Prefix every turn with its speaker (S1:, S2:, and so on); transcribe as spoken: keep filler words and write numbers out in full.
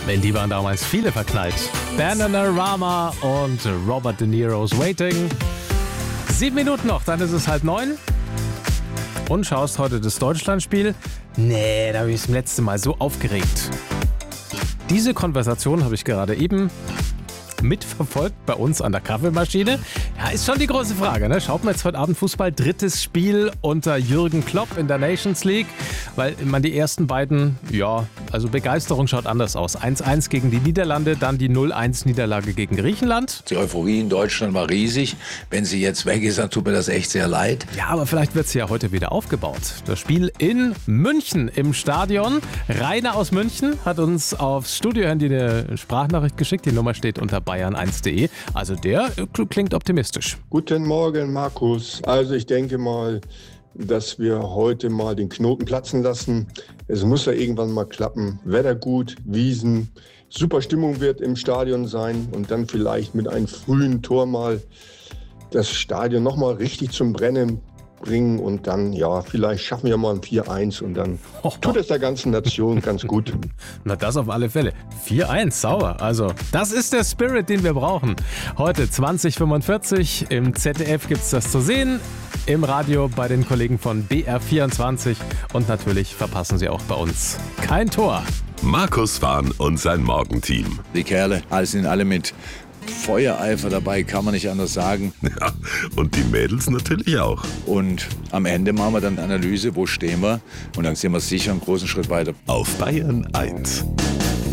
S1: In die waren damals viele verknallt. Bananarama und Robert De Niro's Waiting. Sieben Minuten noch, dann ist es halb neun. Und schaust heute das Deutschlandspiel? Nee, da habe ich das letzte Mal so aufgeregt. Diese Konversation habe ich gerade eben mitverfolgt bei uns an der Kaffeemaschine. Ja, ist schon die große Frage, ne? Schaut man jetzt heute Abend Fußball, drittes Spiel unter Jürgen Klopp in der Nations League, weil man die ersten beiden, ja, also Begeisterung schaut anders aus. eins eins gegen die Niederlande, dann die null eins Niederlage gegen Griechenland.
S2: Die Euphorie in Deutschland war riesig. Wenn sie jetzt weg ist, dann tut mir das echt sehr leid.
S1: Ja, aber vielleicht wird sie ja heute wieder aufgebaut. Das Spiel in München im Stadion. Rainer aus München hat uns aufs Studiohandy eine Sprachnachricht geschickt. Die Nummer steht unter bayern eins punkt de. Also der klingt optimistisch.
S3: Guten Morgen, Markus. Also ich denke mal, dass wir heute mal den Knoten platzen lassen. Es muss ja irgendwann mal klappen. Wetter gut, Wiesen, super Stimmung wird im Stadion sein und dann vielleicht mit einem frühen Tor mal das Stadion nochmal richtig zum Brennen bringen und dann, ja, vielleicht schaffen wir mal ein vier eins und dann tut es der ganzen Nation ganz gut.
S1: Na, das auf alle Fälle. vier eins, sauber. Also, das ist der Spirit, den wir brauchen. Heute zwanzig fünfundvierzig, im Z D F gibt's das zu sehen, im Radio bei den Kollegen von B R vierundzwanzig und natürlich verpassen Sie auch bei uns kein Tor.
S4: Markus Fahn und sein Morgenteam.
S2: Die Kerle, alles in allem mit Feuereifer dabei, kann man nicht anders sagen.
S4: Ja, und die Mädels natürlich auch.
S2: Und am Ende machen wir dann eine Analyse, wo stehen wir. Und dann sind wir sicher einen großen Schritt weiter.
S4: Auf Bayern eins.